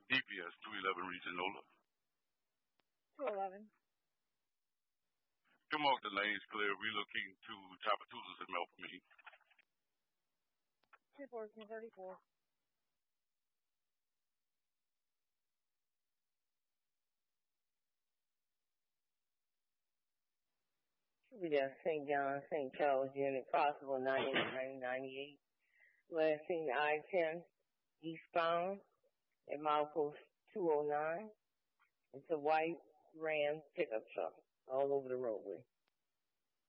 DPS 211 Region NOLA. 211. Come off the lanes clear, relocating to Tapatulas and Melpomene. 21434. We got St. John, St. Charles Unit, possible 98. Last seen I-10 eastbound at milepost 209. It's a white Ram pickup truck all over the roadway.